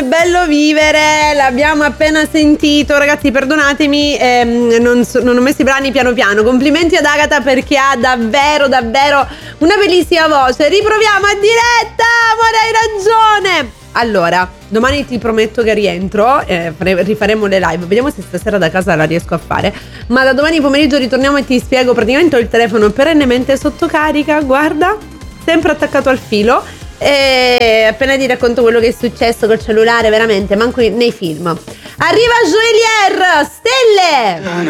com'è bello vivere, l'abbiamo appena sentito. Ragazzi, perdonatemi, non ho messo i brani piano piano. Complimenti ad Agata perché ha davvero una bellissima voce. Riproviamo a diretta, amore, hai ragione. Allora, domani ti prometto che rientro, rifaremo le live. Vediamo se stasera da casa la riesco a fare. Ma da domani pomeriggio ritorniamo e ti spiego. Praticamente ho il telefono perennemente sotto carica, guarda, sempre attaccato al filo. E appena ti racconto quello che è successo col cellulare, veramente, manco nei film. Arriva Joelier, stelle!